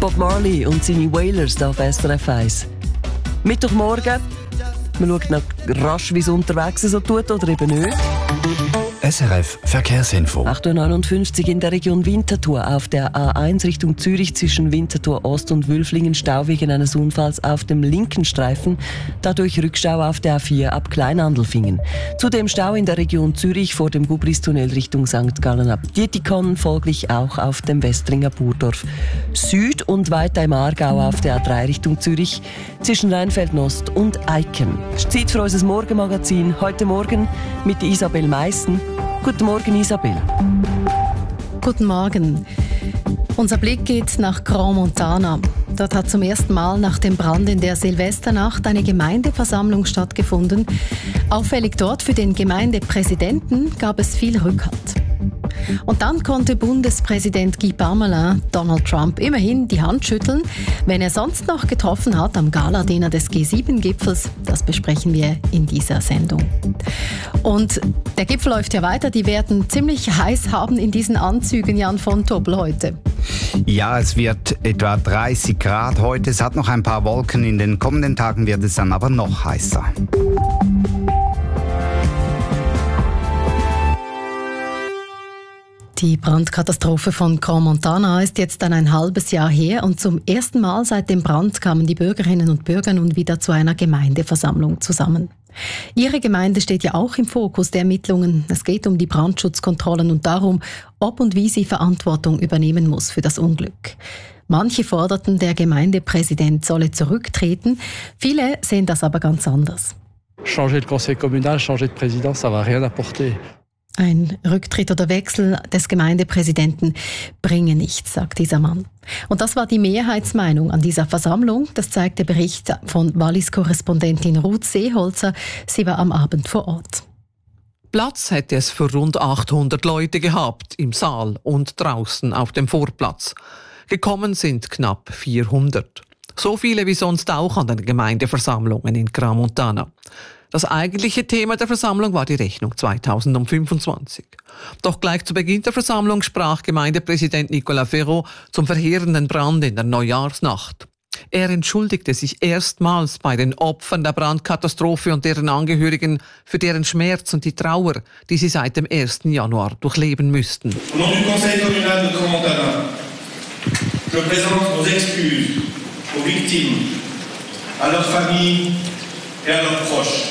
Bob Marley und seine Wailers auf SRF 1. Mittwochmorgen. Man schaut noch rasch, wie es unterwegs so tut oder eben nicht. SRF Verkehrsinfo. 8.59 Uhr in der Region Winterthur auf der A1 Richtung Zürich zwischen Winterthur Ost und Wülflingen Stau wegen eines Unfalls auf dem linken Streifen, dadurch Rückstau auf der A4 ab Kleinandelfingen. Zudem Stau in der Region Zürich vor dem Gubristunnel Richtung St. Gallen ab Dietikon, folglich auch auf dem Westringer Burdorf Süd und weiter im Aargau auf der A3 Richtung Zürich zwischen Rheinfelden-Ost und Eiken. Es ist Zeit für unser Morgenmagazin heute Morgen mit Isabel Meissen. Guten Morgen, Isabel. Guten Morgen. Unser Blick geht nach Grand Montana. Dort hat zum ersten Mal nach dem Brand in der Silvesternacht eine Gemeindeversammlung stattgefunden. Auffällig dort für den Gemeindepräsidenten gab es viel Rückhalt. Und dann konnte Bundespräsident Guy Parmelin Donald Trump immerhin die Hand schütteln, wenn er sonst noch getroffen hat am Galadiner des G7-Gipfels. Das besprechen wir in dieser Sendung. Und der Gipfel läuft ja weiter. Die werden ziemlich heiß haben in diesen Anzügen, Jan von Tobel, heute. Ja, es wird etwa 30 Grad heute. Es hat noch ein paar Wolken. In den kommenden Tagen wird es dann aber noch heißer. Die Brandkatastrophe von Grand Montana ist jetzt dann ein halbes Jahr her und zum ersten Mal seit dem Brand kamen die Bürgerinnen und Bürger nun wieder zu einer Gemeindeversammlung zusammen. Ihre Gemeinde steht ja auch im Fokus der Ermittlungen. Es geht um die Brandschutzkontrollen und darum, ob und wie sie Verantwortung übernehmen muss für das Unglück. Manche forderten, der Gemeindepräsident solle zurücktreten. Viele sehen das aber ganz anders. Changer de conseil communal, changer de président, ça va rien apporter. Ein Rücktritt oder Wechsel des Gemeindepräsidenten bringe nichts, sagt dieser Mann. Und das war die Mehrheitsmeinung an dieser Versammlung. Das zeigt der Bericht von Wallis-Korrespondentin Ruth Seeholzer. Sie war am Abend vor Ort. Platz hätte es für rund 800 Leute gehabt, im Saal und draußen auf dem Vorplatz. Gekommen sind knapp 400. So viele wie sonst auch an den Gemeindeversammlungen in Grand Montana. Das eigentliche Thema der Versammlung war die Rechnung 2025. Doch gleich zu Beginn der Versammlung sprach Gemeindepräsident Nicolas Ferro zum verheerenden Brand in der Neujahrsnacht. Er entschuldigte sich erstmals bei den Opfern der Brandkatastrophe und deren Angehörigen für deren Schmerz und die Trauer, die sie seit dem 1. Januar durchleben müssten. Au nom du Conseil communal de Grand Montana, je présente nos excuses aux victimes, à leurs familles et à leurs proches.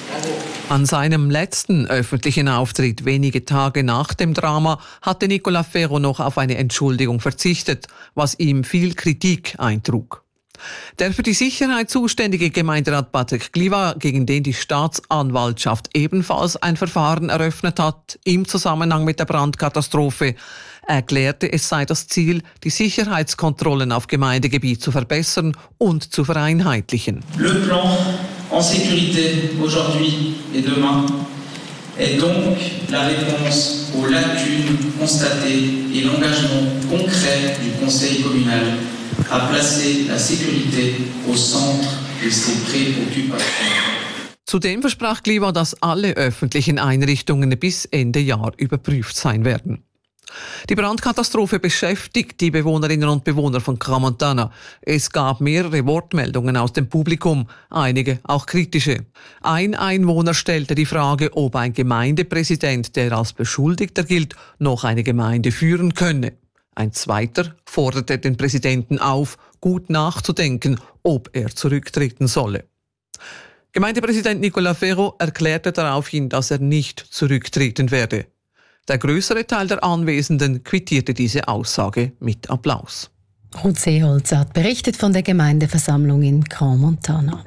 An seinem letzten öffentlichen Auftritt wenige Tage nach dem Drama hatte Nicolas Ferro noch auf eine Entschuldigung verzichtet, was ihm viel Kritik eintrug. Der für die Sicherheit zuständige Gemeinderat Patrick Gliva, gegen den die Staatsanwaltschaft ebenfalls ein Verfahren eröffnet hat, im Zusammenhang mit der Brandkatastrophe, erklärte, es sei das Ziel, die Sicherheitskontrollen auf Gemeindegebiet zu verbessern und zu vereinheitlichen. Le plan en sécurité aujourd'hui et demain est donc la réponse aux lacunes constatées et l'engagement concret du Conseil communal à placer la sécurité au centre de ses préoccupations. Zudem versprach Gliva, dass alle öffentlichen Einrichtungen bis Ende Jahr überprüft sein werden. Die Brandkatastrophe beschäftigt die Bewohnerinnen und Bewohner von Grand Montana. Es gab mehrere Wortmeldungen aus dem Publikum, einige auch kritische. Ein Einwohner stellte die Frage, ob ein Gemeindepräsident, der als Beschuldigter gilt, noch eine Gemeinde führen könne. Ein zweiter forderte den Präsidenten auf, gut nachzudenken, ob er zurücktreten solle. Gemeindepräsident Nicolas Ferro erklärte daraufhin, dass er nicht zurücktreten werde. Der größere Teil der Anwesenden quittierte diese Aussage mit Applaus. Ruth Seeholzer hat berichtet von der Gemeindeversammlung in Grand Montana.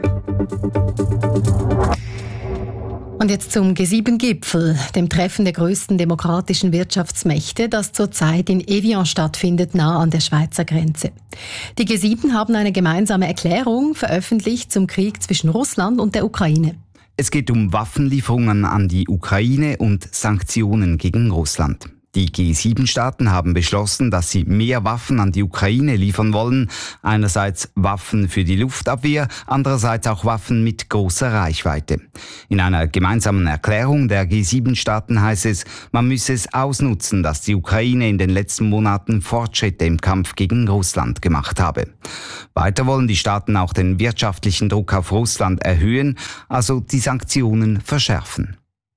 Und jetzt zum G7-Gipfel, dem Treffen der größten demokratischen Wirtschaftsmächte, das zurzeit in Evian stattfindet, nah an der Schweizer Grenze. Die G7 haben eine gemeinsame Erklärung veröffentlicht zum Krieg zwischen Russland und der Ukraine. Es geht um Waffenlieferungen an die Ukraine und Sanktionen gegen Russland. Die G7-Staaten haben beschlossen, dass sie mehr Waffen an die Ukraine liefern wollen. Einerseits Waffen für die Luftabwehr, andererseits auch Waffen mit großer Reichweite. In einer gemeinsamen Erklärung der G7-Staaten heißt es, man müsse es ausnutzen, dass die Ukraine in den letzten Monaten Fortschritte im Kampf gegen Russland gemacht habe. Weiter wollen die Staaten auch den wirtschaftlichen Druck auf Russland erhöhen, also die Sanktionen verschärfen.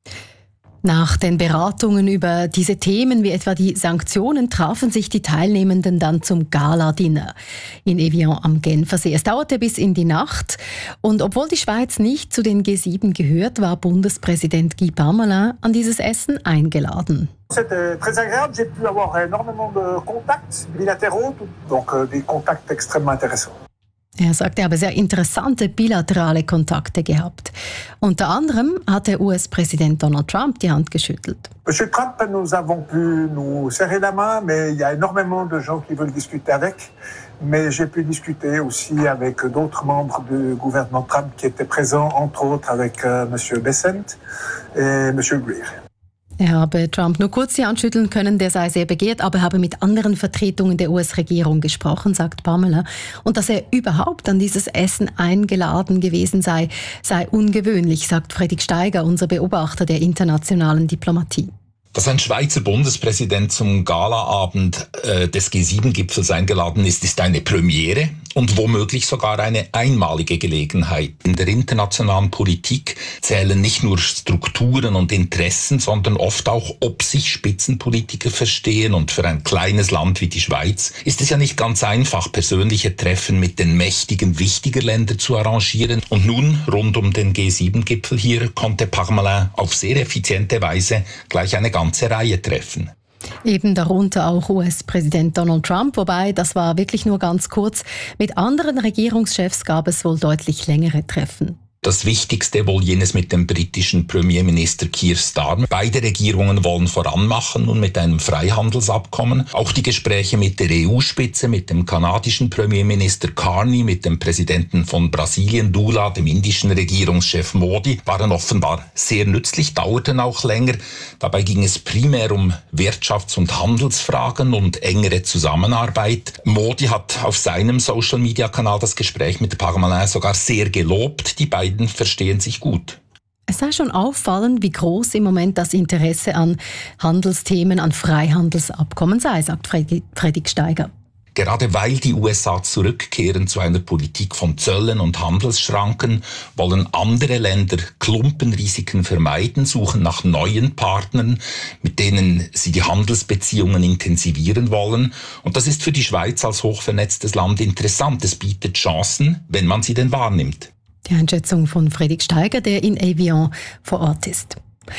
Nach den Beratungen über diese Themen wie etwa die Sanktionen trafen sich die Teilnehmenden dann zum Gala-Dinner in Evian am Genfersee. Es dauerte bis in die Nacht und obwohl die Schweiz nicht zu den G7 gehört, war Bundespräsident Guy Parmelin an dieses Essen eingeladen. C'était très agréable, j'ai pu avoir énormément de contacts bilatéraux, donc des contacts extrêmement intéressants. Er sagt, er habe sehr interessante bilaterale Kontakte gehabt. Unter anderem hat der US-Präsident Donald Trump die Hand geschüttelt. Monsieur Trump, nous avons pu nous serrer la main, mais il y a énormément de gens qui veulent discuter avec. Mais j'ai pu discuter aussi avec d'autres membres du gouvernement Trump qui étaient présents, entre autres avec Monsieur Bessent et Monsieur Greer. Er habe Trump nur kurz die Hand schütteln können, der sei sehr begehrt, aber er habe mit anderen Vertretungen der US-Regierung gesprochen, sagt Parmelin. Und dass er überhaupt an dieses Essen eingeladen gewesen sei ungewöhnlich, sagt Fredrik Steiger, unser Beobachter der internationalen Diplomatie. Dass ein Schweizer Bundespräsident zum Galaabend des G7-Gipfels eingeladen ist eine Premiere und womöglich sogar eine einmalige Gelegenheit. In der internationalen Politik zählen nicht nur Strukturen und Interessen, sondern oft auch, ob sich Spitzenpolitiker verstehen. Und für ein kleines Land wie die Schweiz ist es ja nicht ganz einfach, persönliche Treffen mit den Mächtigen wichtiger Länder zu arrangieren. Und nun, rund um den G7-Gipfel hier, konnte Parmelin auf sehr effiziente Weise gleich eine ganze Reihe treffen. Eben darunter auch US-Präsident Donald Trump, wobei das war wirklich nur ganz kurz. Mit anderen Regierungschefs gab es wohl deutlich längere Treffen. Das Wichtigste wohl jenes mit dem britischen Premierminister Keir Starmer. Beide Regierungen wollen voranmachen und mit einem Freihandelsabkommen. Auch die Gespräche mit der EU-Spitze, mit dem kanadischen Premierminister Carney, mit dem Präsidenten von Brasilien Lula, dem indischen Regierungschef Modi, waren offenbar sehr nützlich, dauerten auch länger. Dabei ging es primär um Wirtschafts- und Handelsfragen und engere Zusammenarbeit. Modi hat auf seinem Social-Media-Kanal das Gespräch mit Parmelin sogar sehr gelobt. Die beiden verstehen sich gut. Es sei schon auffallend, wie groß im Moment das Interesse an Handelsthemen, an Freihandelsabkommen sei, sagt Fredrik Steiger. Gerade weil die USA zurückkehren zu einer Politik von Zöllen und Handelsschranken, wollen andere Länder Klumpenrisiken vermeiden, suchen nach neuen Partnern, mit denen sie die Handelsbeziehungen intensivieren wollen. Und das ist für die Schweiz als hochvernetztes Land interessant. Es bietet Chancen, wenn man sie denn wahrnimmt. Die Einschätzung von Fredrik Steiger, der in Evian vor Ort ist.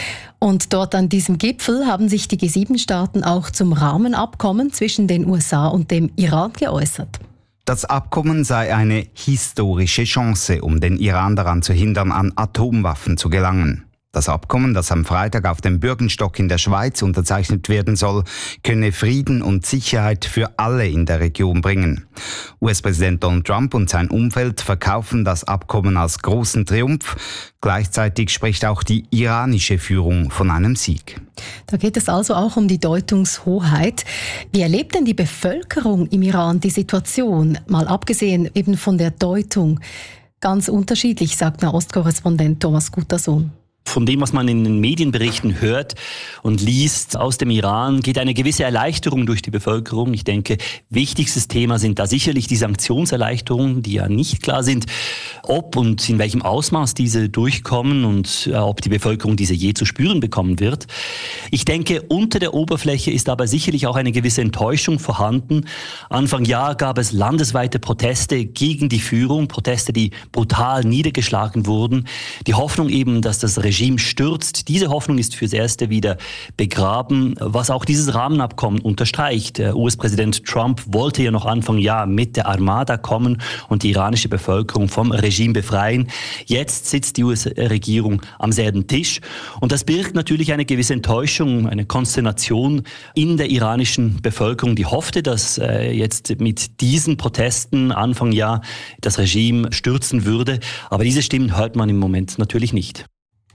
Und dort an diesem Gipfel haben sich die G7-Staaten auch zum Rahmenabkommen zwischen den USA und dem Iran geäußert. Das Abkommen sei eine historische Chance, um den Iran daran zu hindern, an Atomwaffen zu gelangen. Das Abkommen, das am Freitag auf dem Bürgenstock in der Schweiz unterzeichnet werden soll, könne Frieden und Sicherheit für alle in der Region bringen. US-Präsident Donald Trump und sein Umfeld verkaufen das Abkommen als großen Triumph. Gleichzeitig spricht auch die iranische Führung von einem Sieg. Da geht es also auch um die Deutungshoheit. Wie erlebt denn die Bevölkerung im Iran die Situation? Mal abgesehen eben von der Deutung. Ganz unterschiedlich, sagt Nahostkorrespondent Thomas Guttersohn. Von dem, was man in den Medienberichten hört und liest aus dem Iran, geht eine gewisse Erleichterung durch die Bevölkerung. Ich denke, wichtigstes Thema sind da sicherlich die Sanktionserleichterungen, die ja nicht klar sind, ob und in welchem Ausmaß diese durchkommen und ob die Bevölkerung diese je zu spüren bekommen wird. Ich denke, unter der Oberfläche ist aber sicherlich auch eine gewisse Enttäuschung vorhanden. Anfang Jahr gab es landesweite Proteste gegen die Führung, Proteste, die brutal niedergeschlagen wurden. Die Hoffnung eben, dass das Regime stürzt. Diese Hoffnung ist fürs Erste wieder begraben, was auch dieses Rahmenabkommen unterstreicht. US-Präsident Trump wollte ja noch Anfang Jahr mit der Armada kommen und die iranische Bevölkerung vom Regime befreien. Jetzt sitzt die US-Regierung am selben Tisch und das birgt natürlich eine gewisse Enttäuschung, eine Konsternation in der iranischen Bevölkerung, die hoffte, dass jetzt mit diesen Protesten Anfang Jahr das Regime stürzen würde. Aber diese Stimmen hört man im Moment natürlich nicht.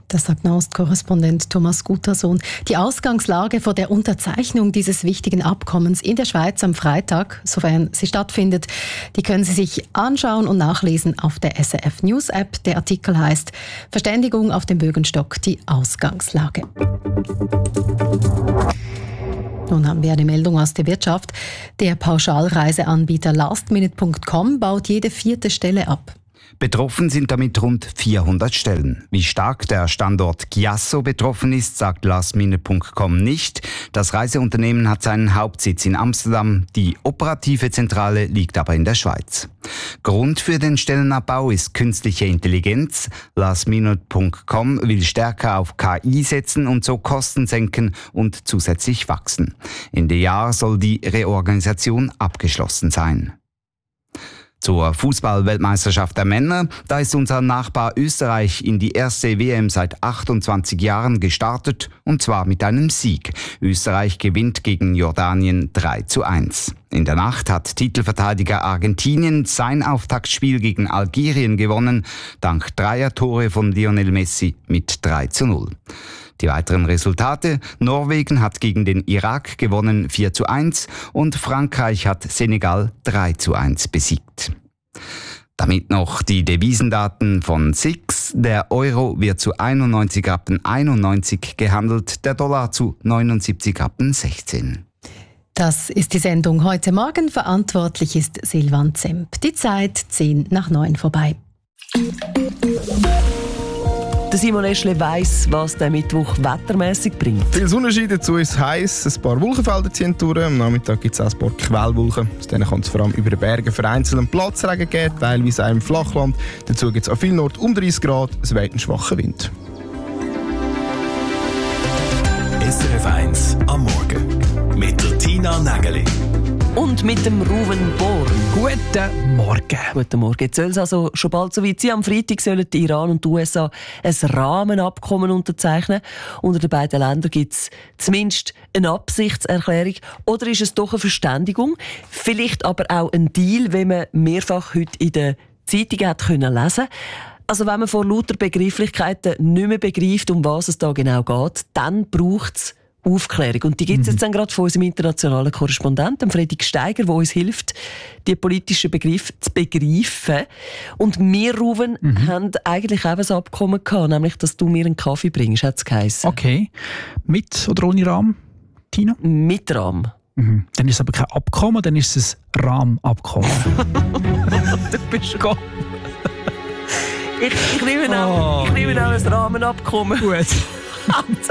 Das sagt Nahostkorrespondent Thomas Gutersohn. Die Ausgangslage vor der Unterzeichnung dieses wichtigen Abkommens in der Schweiz am Freitag, sofern sie stattfindet, die können Sie sich anschauen und nachlesen auf der SRF News App. Der Artikel heißt Verständigung auf dem Bögenstock, die Ausgangslage. Nun haben wir eine Meldung aus der Wirtschaft. Der Pauschalreiseanbieter lastminute.com baut jede 4. Stelle ab. Betroffen sind damit rund 400 Stellen. Wie stark der Standort Chiasso betroffen ist, sagt lastminute.com nicht. Das Reiseunternehmen hat seinen Hauptsitz in Amsterdam. Die operative Zentrale liegt aber in der Schweiz. Grund für den Stellenabbau ist künstliche Intelligenz. Lastminute.com will stärker auf KI setzen und so Kosten senken und zusätzlich wachsen. Ende Jahr soll die Reorganisation abgeschlossen sein. Zur Fußball-Weltmeisterschaft der Männer, da ist unser Nachbar Österreich in die erste WM seit 28 Jahren gestartet, und zwar mit einem Sieg. Österreich gewinnt gegen Jordanien 3:1. In der Nacht hat Titelverteidiger Argentinien sein Auftaktspiel gegen Algerien gewonnen, dank 3 Tore von Lionel Messi mit 3:0. Die weiteren Resultate: Norwegen hat gegen den Irak gewonnen 4:1 und Frankreich hat Senegal 3:1 besiegt. Damit noch die Devisendaten von SIX. Der Euro wird zu 91,91 Rappen gehandelt, der Dollar zu 79,16 Rappen. Das ist die Sendung heute Morgen. Verantwortlich ist Silvan Zemp. Die Zeit 8:10 vorbei. Der Simon Eschle weiss, was der Mittwoch wettermässig bringt. Viel Sonnenschein, dazu ist es heiß. Ein paar Wolkenfelder ziehen durch. Am Nachmittag gibt es auch ein paar Quellwolken. Aus denen kann es vor allem über den Bergen vereinzelt einen Platzregen geben, teilweise auch im Flachland. Dazu gibt es an vielen Orten um 30 Grad. Es weht ein schwacher Wind. SRF 1 am Morgen mit der Tina Nägeli. Und mit dem Ruven Born. Guten Morgen. Guten Morgen. Jetzt soll es also schon bald so weit sein. Am Freitag sollen die Iran und die USA ein Rahmenabkommen unterzeichnen. Unter den beiden Ländern gibt es zumindest eine Absichtserklärung. Oder ist es doch eine Verständigung? Vielleicht aber auch ein Deal, wie man mehrfach heute in der Zeitung hat können lesen. Also wenn man vor lauter Begrifflichkeiten nicht mehr begreift, um was es da genau geht, dann braucht es Aufklärung. Und die gibt es jetzt dann gerade von unserem internationalen Korrespondenten, Fredrik Steiger, der uns hilft, die politischen Begriffe zu begreifen. Und wir, Ruven, haben eigentlich auch ein Abkommen gehabt, nämlich, dass du mir einen Kaffee bringst, hat es geheissen. Okay. Mit oder ohne Rahmen, Tina? Mit Rahmen. Dann ist es aber kein Abkommen, dann ist es ein Rahmenabkommen. Du bist Gott. Ich nehme auch ein Rahmenabkommen. Gut.